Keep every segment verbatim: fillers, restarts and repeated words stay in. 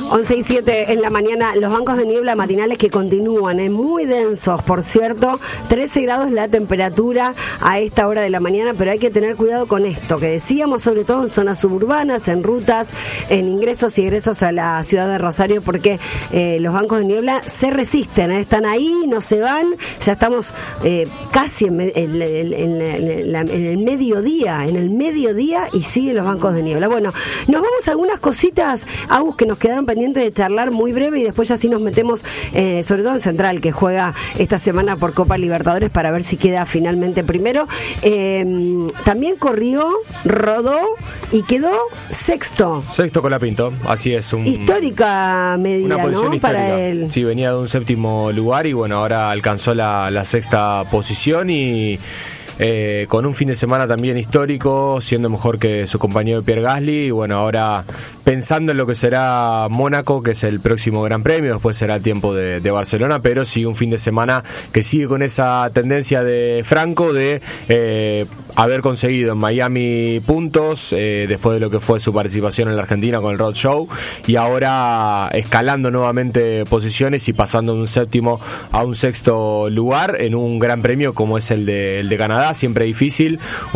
once y siete en la mañana, los bancos de niebla matinales que continúan, ¿eh? Muy densos, por cierto, trece grados la temperatura a esta hora de la mañana, pero hay que tener cuidado con esto, que decíamos, sobre todo en zonas suburbanas, en rutas, en ingresos y egresos a la ciudad de Rosario, porque eh, los bancos de niebla se resisten, ¿eh? Están ahí, no se van, ya estamos eh, casi en, me, en, en, en, en, la, en el mediodía, en el mediodía y siguen los bancos de niebla. Bueno, nos vamos a algunas cositas, Agus, que nos quedaron pendientes de charlar muy breve y después ya sí nos metemos, eh, sobre todo en Central, que juega esta semana por Copa Libertadores para ver si queda finalmente primero. Eh, también corrió, rodó y quedó sexto. Sexto Colapinto, así es. Un, histórica medida, una posición ¿no? histórica. Para él. Sí, venía de un séptimo lugar y bueno, ahora alcanzó la, la sexta posición y Eh, con un fin de semana también histórico, siendo mejor que su compañero Pierre Gasly, y bueno, ahora pensando en lo que será Mónaco, que es el próximo Gran Premio, después será tiempo de, de Barcelona, pero sigue un fin de semana que sigue con esa tendencia de Franco de eh, haber conseguido en Miami puntos, eh, después de lo que fue su participación en la Argentina con el Road Show, y ahora escalando nuevamente posiciones y pasando de un séptimo a un sexto lugar en un Gran Premio como es el de, el de Canadá. Siempre difícil,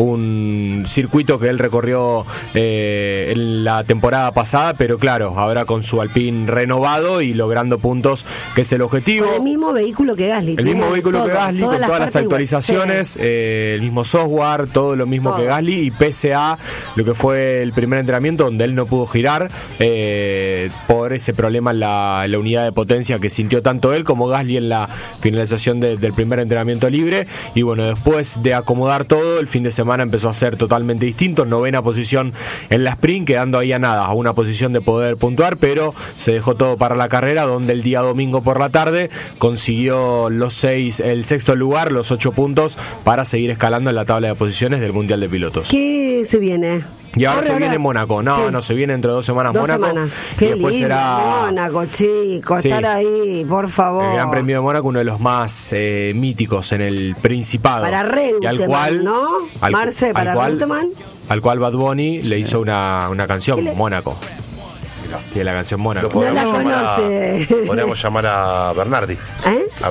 un circuito que él recorrió eh, en la temporada pasada, pero claro, ahora con su Alpine renovado y logrando puntos, que es el objetivo. Con el mismo vehículo que Gasly. El mismo vehículo todo, que Gasly, con todas las actualizaciones, sí. eh, el mismo software, todo lo mismo todo. que Gasly, y pese a lo que fue el primer entrenamiento donde él no pudo girar eh, por ese problema en la, en la unidad de potencia que sintió tanto él como Gasly en la finalización de, del primer entrenamiento libre. Y bueno, después de acomodar todo, el fin de semana empezó a ser totalmente distinto, novena posición en la sprint, quedando ahí a nada, a una posición de poder puntuar, pero se dejó todo para la carrera, donde el día domingo por la tarde consiguió los seis, el sexto lugar, los ocho puntos para seguir escalando en la tabla de posiciones del Mundial de Pilotos. ¿Qué se viene? Y ahora Corre, se ahora. viene Mónaco, no, sí. no, se viene entre dos semanas dos Mónaco. Semanas. Qué y después lindo, será Mónaco, chico, sí. estar ahí, por favor. El Gran Premio de Mónaco, uno de los más eh, míticos en el Principado. Para Reutemann, ¿no? Al, Marce, al para cual, Reutemann. Al cual Bad Bunny le hizo una, una canción, le... Mónaco. Tiene la canción Mónaco. No la conoce. Podríamos llamar a Bernardi. ¿Eh? A